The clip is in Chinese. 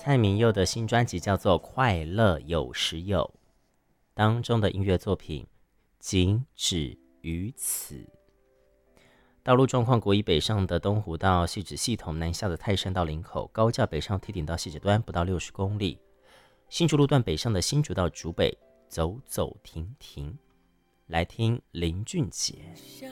蔡明佑的新专辑叫做《快乐有时有》，当中的音乐作品仅止于此。道路状况：国一北上的东湖到汐止系统，南下的泰山到林口，高架北上梯顶到汐止端不到60公里。新竹路段北上的新竹到竹北，走走停停。来听林俊杰。 想